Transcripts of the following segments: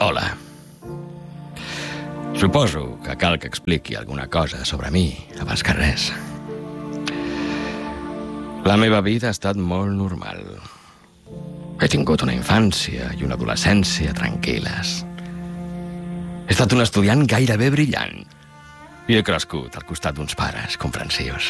Hola. Suposo que cal que expliqui alguna cosa sobre mi abans que res. La meva vida ha estat molt normal. He tingut una infància i una adolescència tranquil·les. He estat un estudiant gairebé brillant i he crescut al costat d'uns pares comprensius.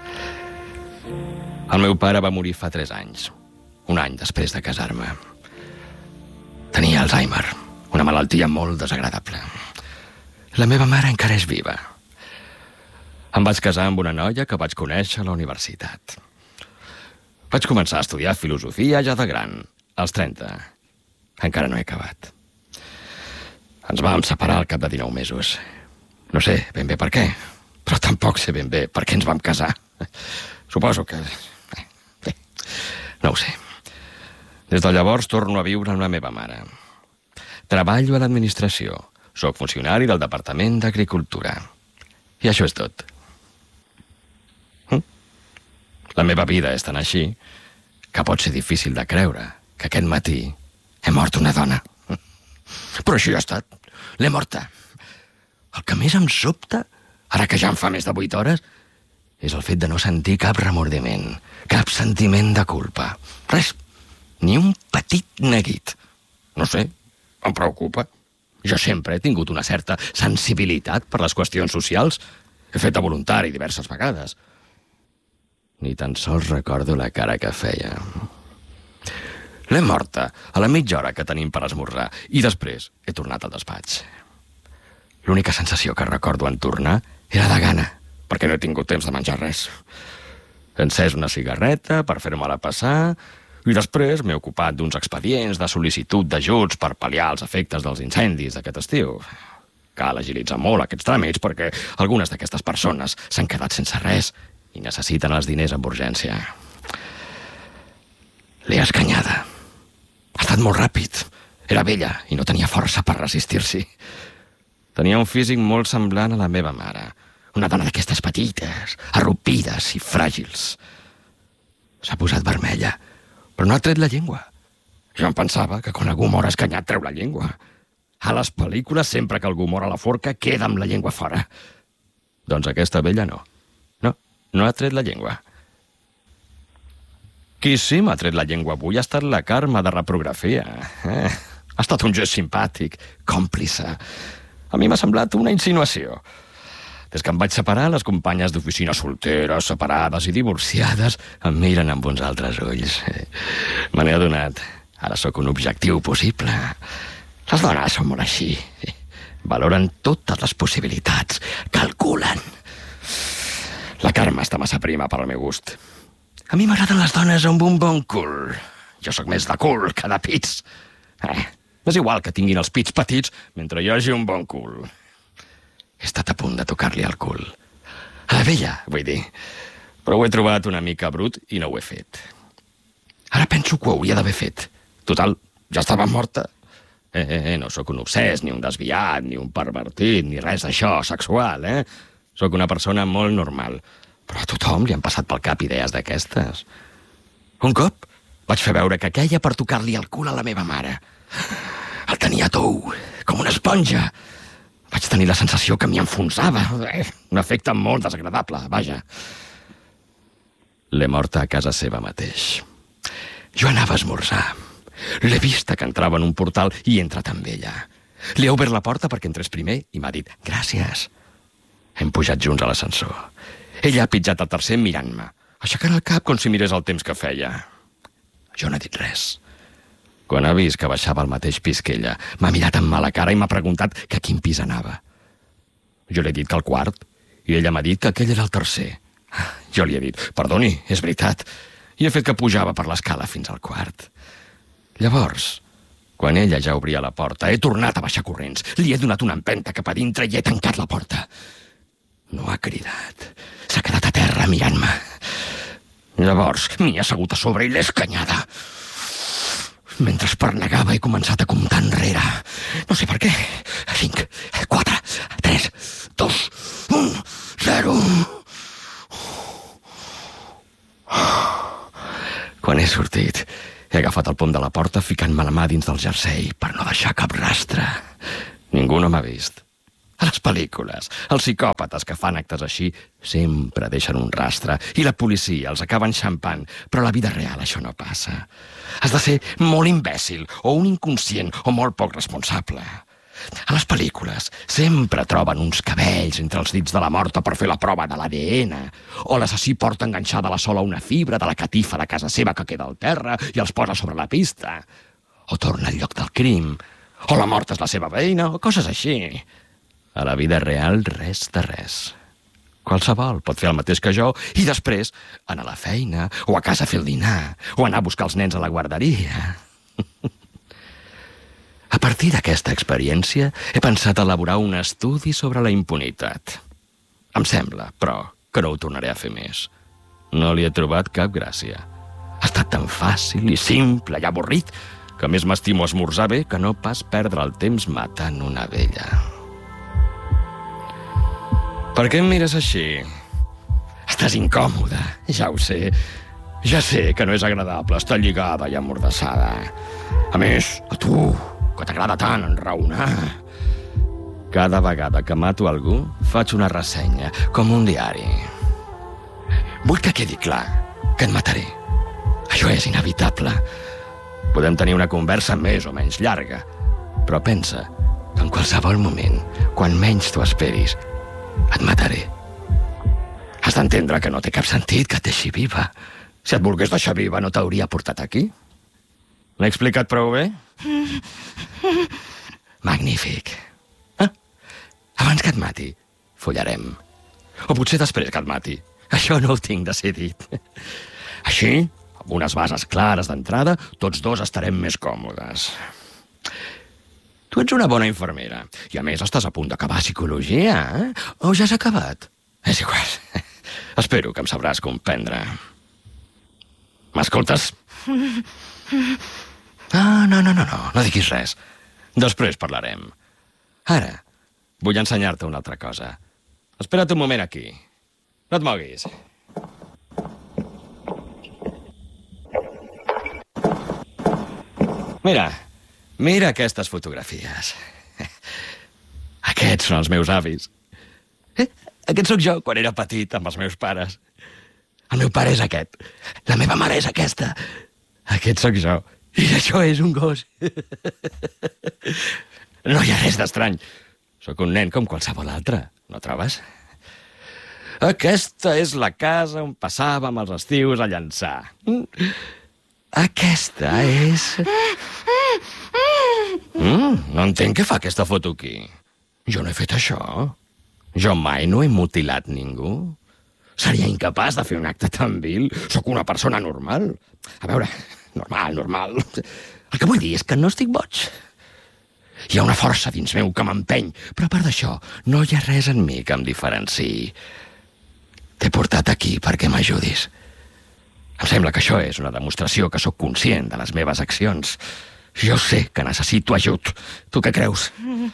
El meu pare va morir fa 3 anys, un any després de casar-me. Tenia Alzheimer, una malaltia molt desagradable. La meva mare encara és viva. Em vaig casar amb una noia que vaig conèixer a la universitat. Vaig començar a estudiar filosofia ja de gran, als 30. Encara no he acabat. Ens vam separar al cap de 19 mesos. No sé ben bé per què, però tampoc sé ben bé per què ens vam casar. Suposo que... Bé, no ho sé. Des de llavors torno a viure amb la meva mare. Treballo a l'administració. Soc funcionari del Departament d'Agricultura. I això és tot. La meva vida és tan així que pot ser difícil de creure que aquest matí he mort una dona. Però això ja ha estat. L'he morta. El que més em sobta, ara que ja em fa més de 8 hores, és el fet de no sentir cap remordiment, cap sentiment de culpa. Res. Ni un petit neguit. No sé, em preocupa. Jo sempre he tingut una certa sensibilitat per les qüestions socials. He fet de voluntari diverses vegades. Ni tan sols recordo la cara que feia. L'he morta a la mitja hora que tenim per esmorzar i després he tornat al despatx. L'única sensació que recordo en tornar era de gana, perquè no he tingut temps de menjar res. He encès una cigarreta per fer-me-la passar i després m'he ocupat d'uns expedients de sol·licitud d'ajuts per pal·liar els efectes dels incendis d'aquest estiu. Cal agilitzar molt aquests tràmits perquè algunes d'aquestes persones s'han quedat sense res i necessiten els diners amb urgència. L'he escanyada. Ha estat molt ràpid. Era vella i no tenia força per resistir-s'hi. Tenia un físic molt semblant a la meva mare. Una dona d'aquestes petites, arrupides i fràgils. S'ha posat vermella, però no ha tret la llengua. Jo em pensava que quan algú mor escanyat treu la llengua. A les pel·lícules, sempre que algú mor a la forca, queda amb la llengua fora. Doncs aquesta vella no. No ha tret la llengua. Qui sí m'ha tret la llengua avui ha estat la Carme de reprografia. Ha estat un gest simpàtic, còmplice. A mi m'ha semblat una insinuació. Des que em vaig separar, les companyes d'oficina solteres, separades i divorciades em miren amb uns altres ulls. Me n'he adonat. Ara sóc un objectiu possible. Les dones són molt així. Valoren totes les possibilitats. Calculen. La Carme està massa prima per al meu gust. A mi m'agraden les dones amb un bon cul. Jo sóc més de cul que de pits. És igual que tinguin els pits petits mentre hi hagi un bon cul. He estat a punt de tocar-li el cul. A la vella, vull dir. Però ho he trobat una mica brut i no ho he fet. Ara penso que ho hauria d'haver fet. Total, ja estava morta. No sóc un obsès, ni un desviat, ni un pervertit, ni res d'això sexual, Sóc una persona molt normal, però a tothom li han passat pel cap idees d'aquestes. Un cop vaig fer veure que queia per tocar-li el cul a la meva mare. El tenia tou, com una esponja. Vaig tenir la sensació que m'hi enfonsava. Un efecte molt desagradable, vaja. L'he morta a casa seva mateix. Jo anava a esmorzar. L'he vista que entrava en un portal i he entrat amb ella. Li he obert la porta perquè entrés primer i m'ha dit gràcies. Hem pujat junts a l'ascensor. Ella ha pitjat al tercer mirant-me, aixecant el cap com si mirés el temps que feia. Jo no he dit res. Quan ha vist que baixava al mateix pis que ella, m'ha mirat amb mala cara i m'ha preguntat que a quin pis anava. Jo li he dit que al quart, i ella m'ha dit que aquell era el tercer. Jo li he dit, perdoni, és veritat, i he fet que pujava per l'escala fins al quart. Llavors, quan ella ja obria la porta, he tornat a baixar corrents, li he donat una empenta cap a dintre i he tancat la porta. No ha cridat. S'ha quedat a terra mirant-me. Llavors m'hi he assegut a sobre i l'he escanyada. Mentre espernegava he començat a comptar enrere. No sé per què. 5, 4, 3, 2, 1, 0. Quan he sortit, He agafat el pom de la porta ficant-me la mà dins del jersei per no deixar cap rastre. Ningú no m'ha vist. A les pel·lícules, els psicòpates que fan actes així sempre deixen un rastre i la policia els acaba enxampant, però a la vida real això no passa. Has de ser molt imbècil o un inconscient o molt poc responsable. A les pel·lícules sempre troben uns cabells entre els dits de la morta per fer la prova de l'ADN, o l'assassí porta enganxada a la sola una fibra de la catifa de casa seva que queda al terra i els posa sobre la pista, o torna al lloc del crim, o la morta és la seva veïna, o coses així. A la vida real, res de res. Qualsevol pot fer el mateix que jo i després anar a la feina, o a casa a fer el dinar, o anar a buscar els nens a la guarderia. A partir d'aquesta experiència, he pensat elaborar un estudi sobre la impunitat. Em sembla, però, que no ho tornaré a fer més. No li he trobat cap gràcia. Ha estat tan fàcil i simple i avorrit que més m'estimo esmorzar bé que no pas perdre el temps matant una vella. Per què em mires així? Estàs incòmoda, ja ho sé. Ja sé que no és agradable estar lligada i amordassada. A més, a tu, que t'agrada tant enraonar. Cada vegada que mato algú, faig una ressenya, com un diari. Vull que quedi clar que et mataré. Això és inevitable. Podem tenir una conversa més o menys llarga, però pensa que en qualsevol moment, quan menys t'ho esperis, et mataré. Has d'entendre que no té cap sentit que et deixi viva. Si et volgués deixar viva, no t'hauria portat aquí. L'he explicat prou bé? Magnífic. Abans que et mati, follarem. O potser després que et mati. Això no ho tinc decidit. Així, amb unes bases clares d'entrada, tots dos estarem més còmodes. Tu ets una bona infermera. I a més estàs a punt d'acabar psicologia, eh? O ja has acabat? És igual. Espero que em sabràs comprendre. M'escoltes? No diguis res. Després parlarem. Ara, vull ensenyar-te una altra cosa. Espera't un moment aquí. No et moguis. Mira aquestes fotografies. Aquests són els meus avis. Aquest sóc jo quan era petit amb els meus pares. El meu pare és aquest. La meva mare és aquesta. Aquest sóc jo. I això és un gos. No hi ha res d'estrany. Sóc un nen com qualsevol altre, no trobes? Aquesta és la casa on passàvem els estius a llançar. Aquesta és... No entenc què fa aquesta foto aquí. Jo no he fet això. Jo mai no he mutilat ningú. Seria incapaç de fer un acte tan vil. Sóc una persona normal. A veure, normal. El que vull dir és que no estic boig. Hi ha una força dins meu que m'empeny, però a part d'això, no hi ha res en mi que em diferenciï. T'he portat aquí perquè m'ajudis. Em sembla que això és una demostració que sóc conscient de les meves accions. Jo sé que necessito ajut. Tu què creus?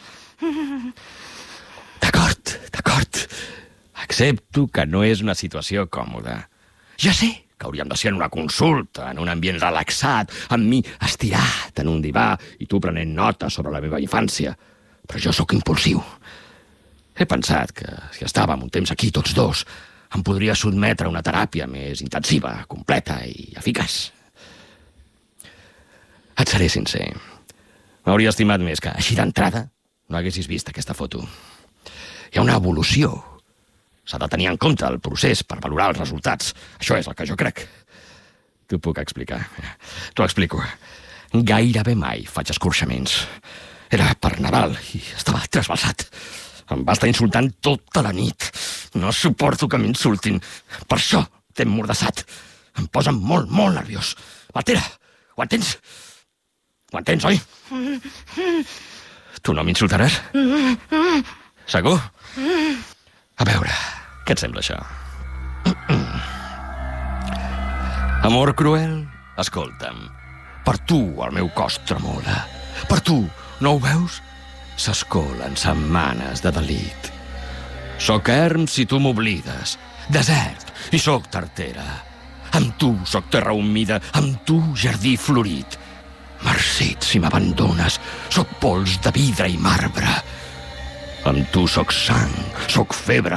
D'acord. Accepto que no és una situació còmoda. Ja sé que hauríem de ser en una consulta, en un ambient relaxat, amb mi estirat en un divà i tu prenent nota sobre la meva infància. Però jo sóc impulsiu. He pensat que si estàvem un temps aquí tots dos, em podria sotmetre a una teràpia més intensiva, completa i eficaç. Et seré sincer. M'hauria estimat més que, així d'entrada, no haguessis vist aquesta foto. Hi ha una evolució. S'ha de tenir en compte el procés per valorar els resultats. Això és el que jo crec. T'ho puc explicar. T'ho explico. Gairebé mai faig escorxaments. Era per Nadal i estava trasbalsat. Em va estar insultant tota la nit. No suporto que m'insultin. Per això t'he emmordassat. Em posa molt nerviós. Altera, ho entens? Ho entens, oi? Tu no m'insultaràs? Segur? A veure, què et sembla això? Amor cruel? Escolta'm, per tu el meu cos tremola. Per tu, no ho veus? S'escolen setmanes de delit. Soc erm si tu m'oblides, desert i soc tartera. Amb tu sóc terra humida, amb tu jardí florit. Marcit, si m'abandones, sóc pols de vidre i marbre. Amb tu sóc sang, sóc febre,